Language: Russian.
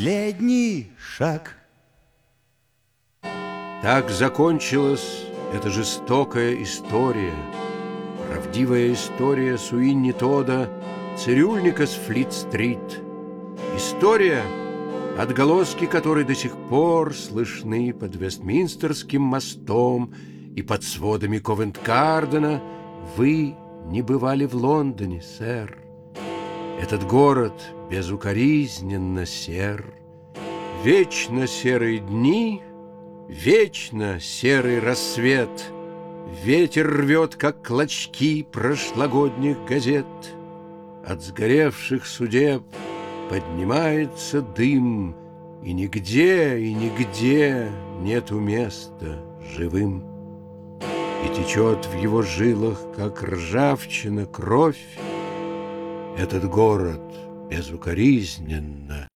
Последний шаг. Так закончилась эта жестокая история, правдивая история Суинни Тодда, цирюльника с Флит-стрит. История, отголоски которой до сих пор слышны под Вестминстерским мостом и под сводами Ковент-Гардена. Вы не бывали в Лондоне, сэр. Этот город безукоризненно сер. Вечно серые дни, вечно серый рассвет. Ветер рвет, как клочки прошлогодних газет. От сгоревших судеб поднимается дым, и нигде нету места живым. И течет в его жилах, как ржавчина, кровь. Этот город безукоризненно